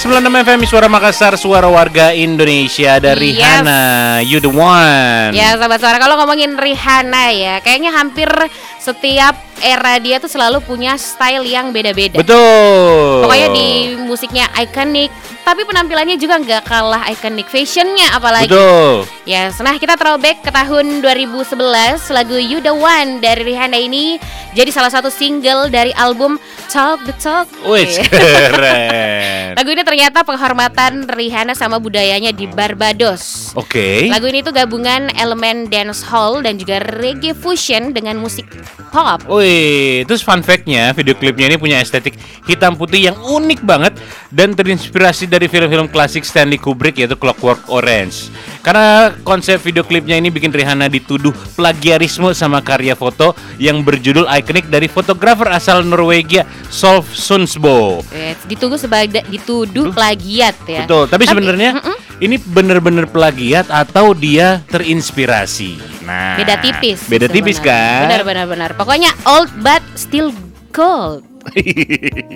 96 FM Suara Makassar, suara warga Indonesia. Ada Rihanna, You The One. Ya sahabat suara, kalau ngomongin Rihanna ya, kayaknya hampir setiap era dia tuh selalu punya style yang beda-beda. Betul. Pokoknya di musiknya ikonik, tapi penampilannya juga nggak kalah ikonik, fashionnya apalagi. Betul. Ya, nah kita throwback ke tahun 2011. Lagu You The One dari Rihanna ini jadi salah satu single dari album Talk The Talk. Wih, keren. Lagu ini ternyata penghormatan Rihanna sama budayanya di Barbados. Oke. Lagu ini tuh gabungan elemen dancehall dan juga reggae fusion dengan musik pop. Wih, terus fun fact-nya, video klipnya ini punya estetik hitam putih yang unik banget dan terinspirasi dari film-film klasik Stanley Kubrick yaitu Clockwork Orange. Karena konsep video klipnya ini bikin Rihanna dituduh plagiarisme sama karya foto yang berjudul ikonik dari fotografer asal Norwegia Solf Sundsbo. Dituduh plagiat ya. Betul, tapi sebenarnya ini benar-benar plagiat atau dia terinspirasi. Nah, beda tipis. Beda tipis kan? Benar. Pokoknya old but still gold.